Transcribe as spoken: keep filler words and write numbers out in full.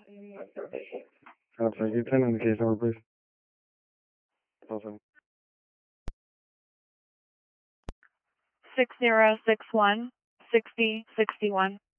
Uh, thank you. ten on the case number, please. Awesome. Six zero six one sixty sixty one.